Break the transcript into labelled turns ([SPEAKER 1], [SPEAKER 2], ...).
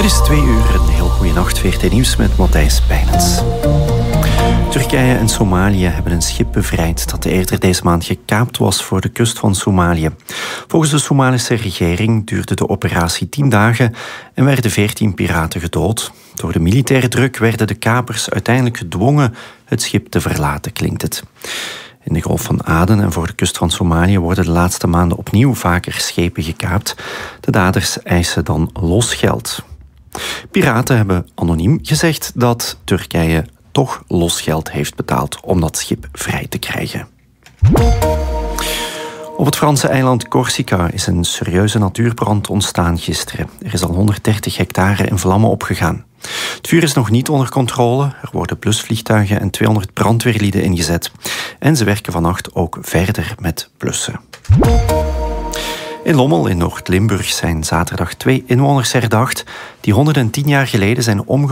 [SPEAKER 1] is 2 uur. Een heel goede nacht. VRT Nieuws met Matthijs Pijnens. Turkije en Somalië hebben een schip bevrijd dat eerder deze maand gekaapt was voor de kust van Somalië. Volgens de Somalische regering duurde de operatie 10 dagen en werden 14 piraten gedood. Door de militaire druk werden de kapers uiteindelijk gedwongen het schip te verlaten, klinkt het. In de Golf van Aden en voor de kust van Somalië worden de laatste maanden opnieuw vaker schepen gekaapt. De daders eisen dan losgeld. Piraten hebben anoniem gezegd dat Turkije toch losgeld heeft betaald om dat schip vrij te krijgen. Op het Franse eiland Corsica is een serieuze natuurbrand ontstaan gisteren. Er is al 130 hectare in vlammen opgegaan. Het vuur is nog niet onder controle. Er worden blusvliegtuigen en 200 brandweerlieden ingezet. En ze werken vannacht ook verder met blussen. In Lommel in Noord-Limburg zijn zaterdag 2 inwoners herdacht die 110 jaar geleden zijn omgekomen